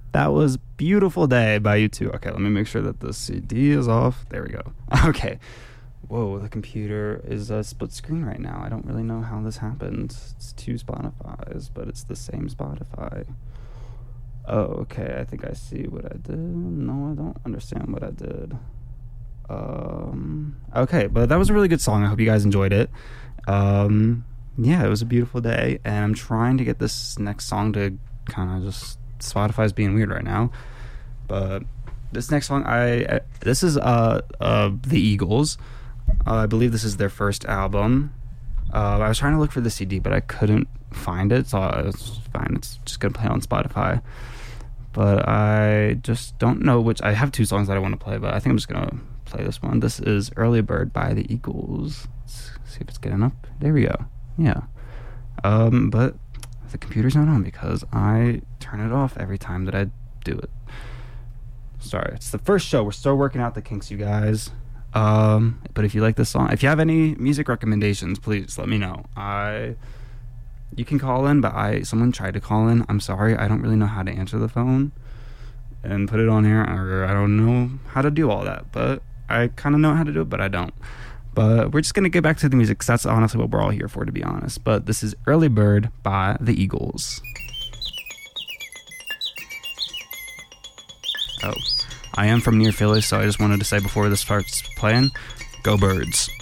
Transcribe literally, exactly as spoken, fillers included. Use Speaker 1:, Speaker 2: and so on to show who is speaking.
Speaker 1: That was Beautiful Day by U two. Okay, let me make sure that the C D is off. There we go. Okay. Whoa, the computer is a split screen right now. I don't really know how this happened. It's two Spotify's, but it's the same Spotify. Oh, okay. I think I see what I did. No, I don't understand what I did. Um, okay, but that was a really good song. I hope you guys enjoyed it. Um, yeah, it was a beautiful day, and I'm trying to get this next song to kind of just... Spotify's being weird right now, but this next song, I uh, this is uh, uh the Eagles. Uh, I believe this is their first album. Uh, I was trying to look for the C D, but I couldn't find it, so I was fine. It's just gonna play on Spotify. But I just don't know which. I have two songs that I want to play, but I think I'm just gonna play this one. This is "Early Bird" by the Eagles. Let's see if it's getting up. There we go. Yeah. Um, but. The computer's not on because I turn it off every time that I do it. Sorry, it's the first show. We're still working out the kinks, you guys. Um, but if you like this song, if you have any music recommendations, please let me know. I, you can call in, but I someone tried to call in. I'm sorry, I don't really know how to answer the phone and put it on here, or I don't know how to do all that. But I kind of know how to do it, but I don't. But we're just going to get back to the music because that's honestly what we're all here for, to be honest. But this is Early Bird by the Eagles. Oh, I am from near Philly, so I just wanted to say before this starts playing, go Birds.